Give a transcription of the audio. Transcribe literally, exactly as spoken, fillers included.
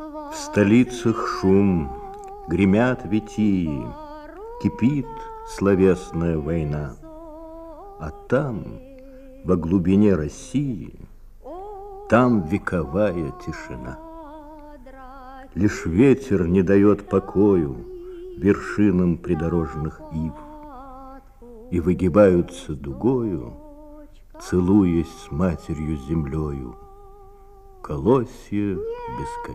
В столицах шум, гремят витии, кипит словесная война. А там, во глубине России, там вековая тишина. Лишь ветер не дает покою вершинам придорожных ив, и выгибаются дугою, целуясь с матерью землею, колосья бесконечных.